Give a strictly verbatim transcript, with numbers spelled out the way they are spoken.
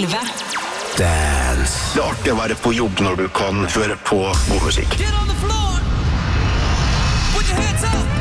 elleve. Dance. Det er artig å være på jobb når du kan høre på god musikk. Get on the floor. Put your hands up.